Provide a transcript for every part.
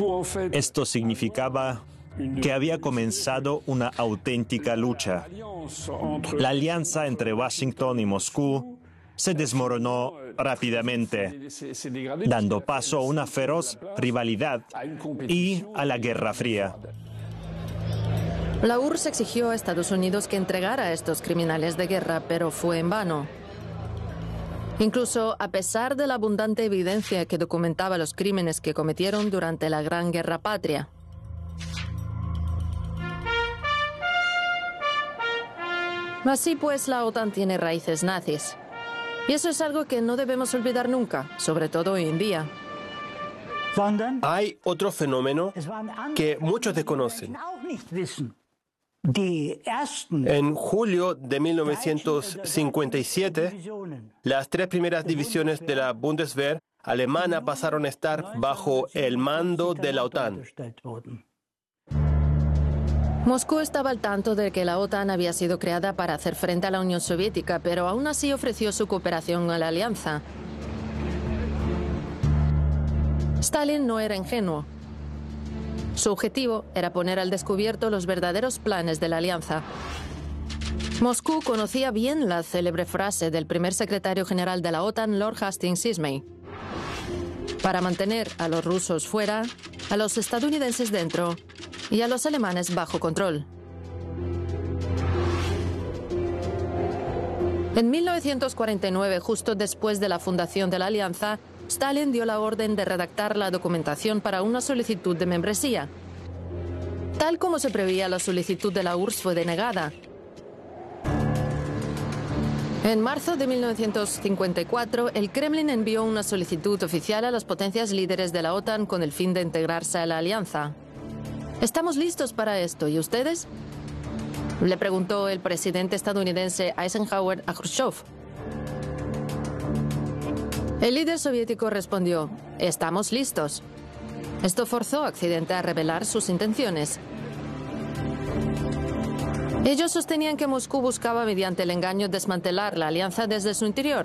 Esto significaba que había comenzado una auténtica lucha. La alianza entre Washington y Moscú se desmoronó rápidamente, dando paso a una feroz rivalidad y a la Guerra Fría. La URSS exigió a Estados Unidos que entregara a estos criminales de guerra, pero fue en vano. Incluso a pesar de la abundante evidencia que documentaba los crímenes que cometieron durante la Gran Guerra Patria. Así pues, la OTAN tiene raíces nazis. Y eso es algo que no debemos olvidar nunca, sobre todo hoy en día. Hay otro fenómeno que muchos desconocen. En julio de 1957, las 3 primeras divisiones de la Bundeswehr alemana pasaron a estar bajo el mando de la OTAN. Moscú estaba al tanto de que la OTAN había sido creada para hacer frente a la Unión Soviética, pero aún así ofreció su cooperación a la alianza. Stalin no era ingenuo. Su objetivo era poner al descubierto los verdaderos planes de la alianza. Moscú conocía bien la célebre frase del primer secretario general de la OTAN, Lord Hastings Ismay: para mantener a los rusos fuera, a los estadounidenses dentro y a los alemanes bajo control. En 1949, justo después de la fundación de la alianza, Stalin dio la orden de redactar la documentación para una solicitud de membresía. Tal como se preveía, la solicitud de la URSS fue denegada. En marzo de 1954, el Kremlin envió una solicitud oficial a las potencias líderes de la OTAN con el fin de integrarse a la alianza. ¿Estamos listos para esto? ¿Y ustedes?, le preguntó el presidente estadounidense Eisenhower a Khrushchev. El líder soviético respondió: estamos listos. Esto forzó a Occidente a revelar sus intenciones. Ellos sostenían que Moscú buscaba mediante el engaño desmantelar la alianza desde su interior,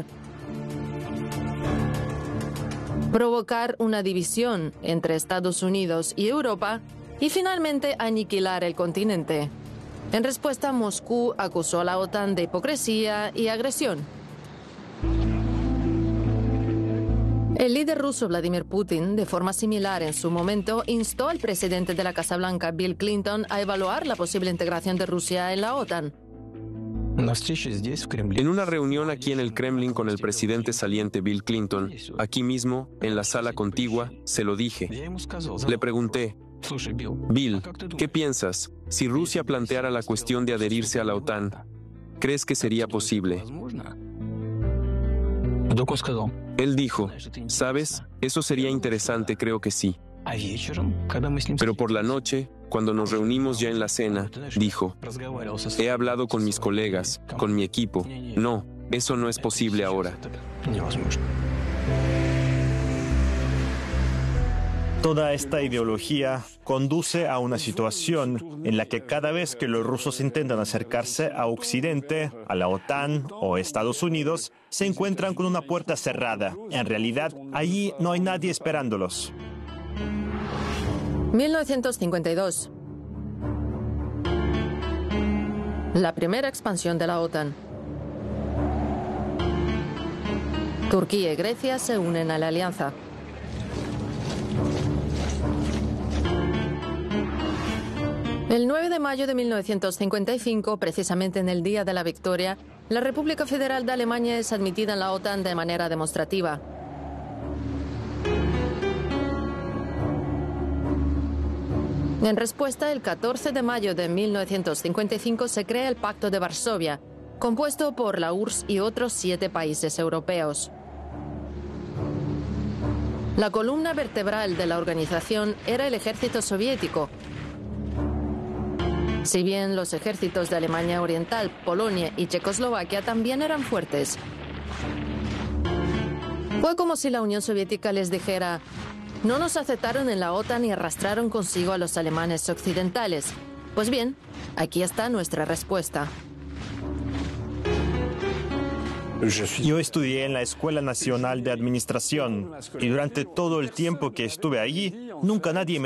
provocar una división entre Estados Unidos y Europa y finalmente aniquilar el continente. En respuesta, Moscú acusó a la OTAN de hipocresía y agresión. El líder ruso Vladimir Putin, de forma similar en su momento, instó al presidente de la Casa Blanca, Bill Clinton, a evaluar la posible integración de Rusia en la OTAN. En una reunión aquí en el Kremlin con el presidente saliente Bill Clinton, aquí mismo, en la sala contigua, se lo dije. Le pregunté: Bill, ¿qué piensas? Si Rusia planteara la cuestión de adherirse a la OTAN, ¿crees que sería posible? Él dijo: ¿sabes? Eso sería interesante, creo que sí. Pero por la noche, cuando nos reunimos ya en la cena, dijo: he hablado con mis colegas, con mi equipo. No, eso no es posible ahora. Toda esta ideología conduce a una situación en la que cada vez que los rusos intentan acercarse a Occidente, a la OTAN o Estados Unidos, se encuentran con una puerta cerrada. En realidad, allí no hay nadie esperándolos. 1952. La primera expansión de la OTAN. Turquía y Grecia se unen a la alianza. El 9 de mayo de 1955, precisamente en el Día de la Victoria, la República Federal de Alemania es admitida en la OTAN de manera demostrativa. En respuesta, el 14 de mayo de 1955 se crea el Pacto de Varsovia, compuesto por la URSS y otros 7 países europeos. La columna vertebral de la organización era el ejército soviético. Si bien los ejércitos de Alemania Oriental, Polonia y Checoslovaquia también eran fuertes. Fue como si la Unión Soviética les dijera: no nos aceptaron en la OTAN y arrastraron consigo a los alemanes occidentales. Pues bien, aquí está nuestra respuesta. Yo estudié en la Escuela Nacional de Administración y durante todo el tiempo que estuve allí, nunca nadie me